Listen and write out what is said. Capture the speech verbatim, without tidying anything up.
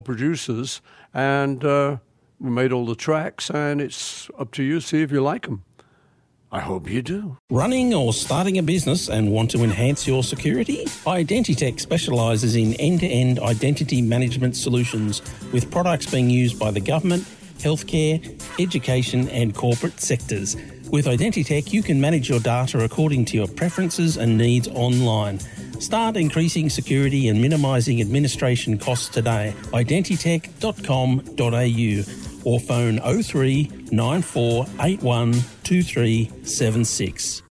producers, and uh, we made all the tracks, and it's up to you to see if you like them. I hope you do. Running or starting a business and want to enhance your security? Identitech specialises in end-to-end identity management solutions with products being used by the government, healthcare, education and corporate sectors. With Identitech, you can manage your data according to your preferences and needs online. Start increasing security and minimising administration costs today. identitech dot com dot a u or phone oh three nine four eight one two three seven six.